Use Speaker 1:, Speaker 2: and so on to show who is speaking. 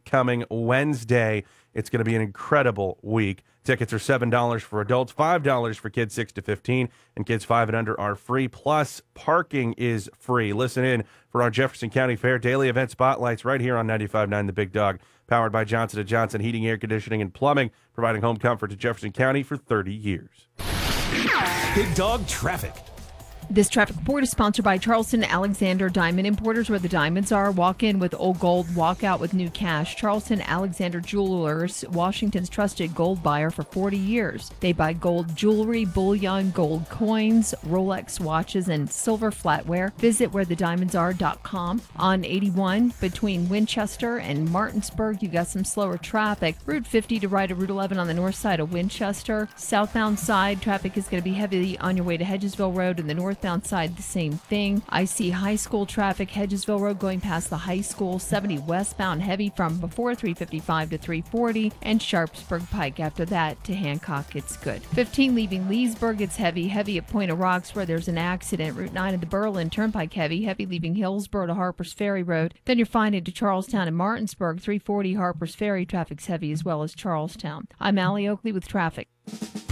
Speaker 1: coming Wednesday. It's going to be an incredible week. Tickets are $7 for adults, $5 for kids 6 to 15, and kids 5 and under are free. Plus, parking is free. Listen in for our Jefferson County Fair daily event spotlights right here on 95.9 The Big Dog, powered by Johnson & Johnson Heating, Air Conditioning, and Plumbing, providing home comfort to Jefferson County for 30 years.
Speaker 2: Big Dog Traffic.
Speaker 3: This traffic report is sponsored by Charleston Alexander Diamond Importers, where the diamonds are. Walk in with old gold, walk out with new cash. Charleston Alexander Jewelers, Washington's trusted gold buyer for 40 years. They buy gold jewelry, bullion, gold coins, Rolex watches, and silver flatware. Visit wherethediamondsare.com. On 81 between Winchester and Martinsburg, you got some slower traffic. Route 50 to right of Route 11 on the north side of Winchester. Southbound side, traffic is going to be heavy on your way to Hedgesville Road, and the northbound side, the same thing. I see high school traffic, Hedgesville Road going past the high school, 70 westbound heavy from before 355 to 340, and Sharpsburg Pike after that to Hancock, it's good. 15 leaving Leesburg, it's heavy at Point of Rocks where there's an accident. Route 9 at the Berlin Turnpike heavy leaving Hillsboro to Harpers Ferry Road. Then you're finding to Charlestown and Martinsburg, 340 Harpers Ferry, traffic's heavy as well as Charlestown. I'm Allie Oakley with traffic.